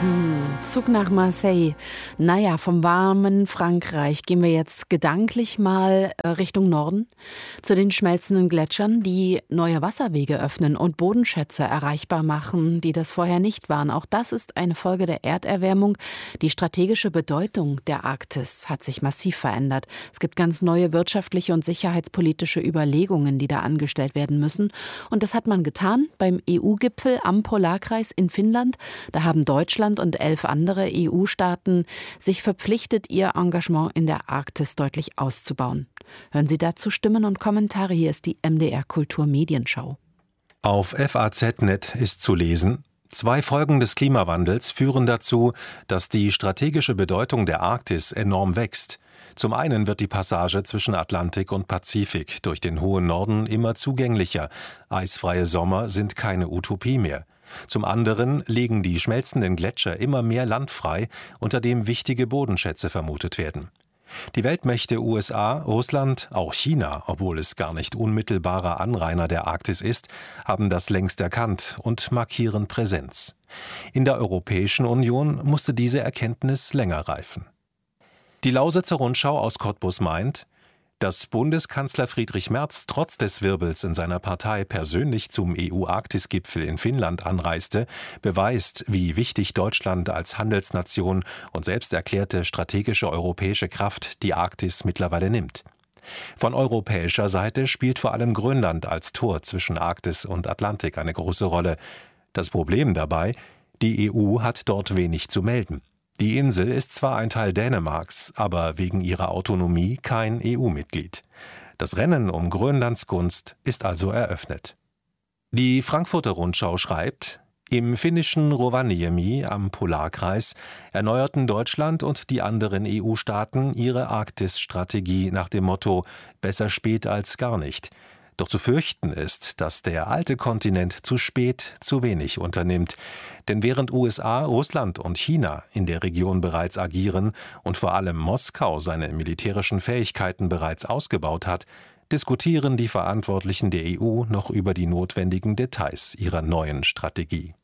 Zug nach Marseille. Naja, vom warmen Frankreich gehen wir jetzt gedanklich mal Richtung Norden zu den schmelzenden Gletschern, die neue Wasserwege öffnen und Bodenschätze erreichbar machen, die das vorher nicht waren. Auch das ist eine Folge der Erderwärmung. Die strategische Bedeutung der Arktis hat sich massiv verändert. Es gibt ganz neue wirtschaftliche und sicherheitspolitische Überlegungen, die da angestellt werden müssen. Und das hat man getan beim EU-Gipfel am Polarkreis in Finnland. Da haben Deutschland und 11 andere EU-Staaten sich verpflichtet, ihr Engagement in der Arktis deutlich auszubauen. Hören Sie dazu Stimmen und Kommentare. Hier ist die MDR Kultur Medienschau. Auf FAZ.net ist zu lesen: 2 Folgen des Klimawandels führen dazu, dass die strategische Bedeutung der Arktis enorm wächst. Zum einen wird die Passage zwischen Atlantik und Pazifik durch den hohen Norden immer zugänglicher. Eisfreie Sommer sind keine Utopie mehr. Zum anderen legen die schmelzenden Gletscher immer mehr Land frei, unter dem wichtige Bodenschätze vermutet werden. Die Weltmächte USA, Russland, auch China, obwohl es gar nicht unmittelbarer Anrainer der Arktis ist, haben das längst erkannt und markieren Präsenz. In der Europäischen Union musste diese Erkenntnis länger reifen. Die Lausitzer Rundschau aus Cottbus meint: Dass Bundeskanzler Friedrich Merz trotz des Wirbels in seiner Partei persönlich zum EU-Arktis-Gipfel in Finnland anreiste, beweist, wie wichtig Deutschland als Handelsnation und selbst erklärte strategische europäische Kraft die Arktis mittlerweile nimmt. Von europäischer Seite spielt vor allem Grönland als Tor zwischen Arktis und Atlantik eine große Rolle. Das Problem dabei: Die EU hat dort wenig zu melden. Die Insel ist zwar ein Teil Dänemarks, aber wegen ihrer Autonomie kein EU-Mitglied. Das Rennen um Grönlands Gunst ist also eröffnet. Die Frankfurter Rundschau schreibt: Im finnischen Rovaniemi am Polarkreis erneuerten Deutschland und die anderen EU-Staaten ihre Arktis-Strategie nach dem Motto »Besser spät als gar nicht«. Doch zu fürchten ist, dass der alte Kontinent zu spät zu wenig unternimmt. Denn während USA, Russland und China in der Region bereits agieren und vor allem Moskau seine militärischen Fähigkeiten bereits ausgebaut hat, diskutieren die Verantwortlichen der EU noch über die notwendigen Details ihrer neuen Strategie.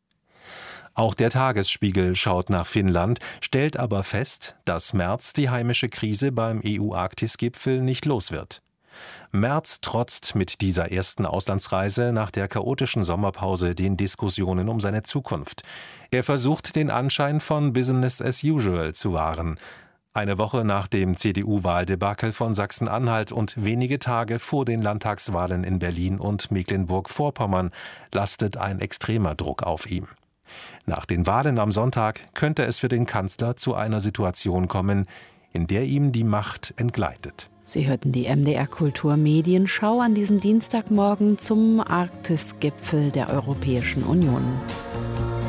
Auch der Tagesspiegel schaut nach Finnland, stellt aber fest, dass Merz die heimische Krise beim EU-Arktis-Gipfel nicht los wird. Merz trotzt mit dieser ersten Auslandsreise nach der chaotischen Sommerpause den Diskussionen um seine Zukunft. Er versucht, den Anschein von Business as usual zu wahren. Eine Woche nach dem CDU-Wahldebakel von Sachsen-Anhalt und wenige Tage vor den Landtagswahlen in Berlin und Mecklenburg-Vorpommern lastet ein extremer Druck auf ihm. Nach den Wahlen am Sonntag könnte es für den Kanzler zu einer Situation kommen, in der ihm die Macht entgleitet. Sie hörten die MDR Kultur Medienschau an diesem Dienstagmorgen zum Arktis-Gipfel der Europäischen Union.